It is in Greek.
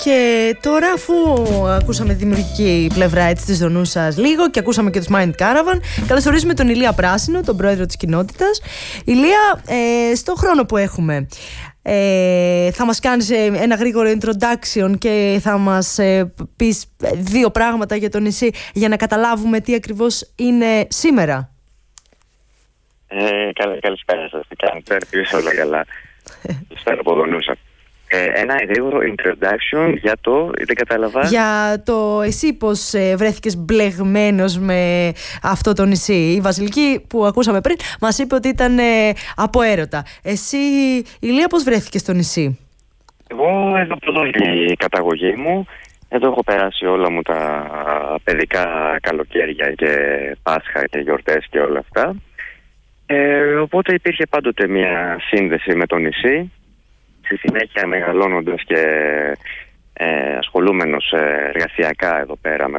Και τώρα, αφού ακούσαμε τη δημιουργική πλευρά έτσι της Δονούσας λίγο και ακούσαμε και τους Mind Caravan, καλωσορίζουμε τον Ηλία Πράσινο, τον πρόεδρο της κοινότητας. Ηλία, στο χρόνο που έχουμε, θα μας κάνεις ένα γρήγορο introduction και θα μας πεις δύο πράγματα για το νησί για να καταλάβουμε τι ακριβώς είναι σήμερα. Καλησπέρα σας, τι κάνετε, όλα καλά. Στέλνω από Δονούσα. Ένα γρήγορο introduction για το, δεν κατάλαβα. Για το εσύ πώς βρέθηκες μπλεγμένος με αυτό το νησί. Η Βασιλική που ακούσαμε πριν μας είπε ότι ήταν από έρωτα. Εσύ, Ηλία, πώς βρέθηκες στο νησί? Εγώ εδώ η καταγωγή μου. Εδώ έχω περάσει όλα μου τα παιδικά καλοκαίρια και Πάσχα και γιορτές και όλα αυτά. Οπότε υπήρχε πάντοτε μια σύνδεση με το νησί. Στη συνέχεια, μεγαλώνοντας και ασχολούμενος εργασιακά εδώ πέρα με